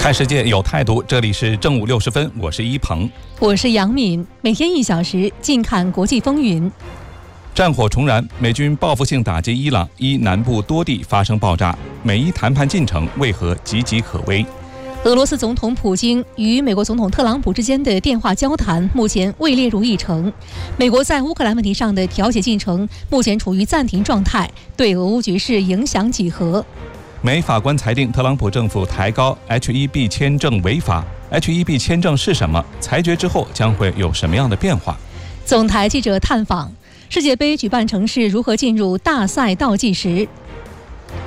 看世界有态度，这里是正午60分，我是一鹏， 我是杨敏，每天1小时，近看国际风云。 战火重燃，美军报复性打击伊朗，南部多地发生爆炸，美伊谈判进程为何岌岌可危？ 俄罗斯总统普京与美国总统特朗普之间的电话交谈目前未列入议程。美国在乌克兰问题上的调解进程目前处于暂停状态，对俄乌局势影响几何？ 美法官裁定特朗普政府抬高 H-1B 签证违法。H-1B 签证是什么？裁决之后将会有什么样的变化？ 总台记者探访世界杯举办城市如何进入大赛倒计时。